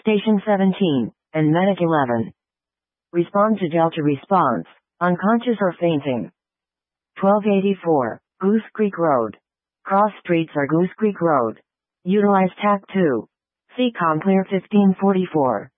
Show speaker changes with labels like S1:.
S1: Station 17, and Medic 11. Respond to Delta response, unconscious or fainting. 1284, Goose Creek Road. Cross streets are Goose Creek Road. Utilize TAC 2. CCOM clear 1544.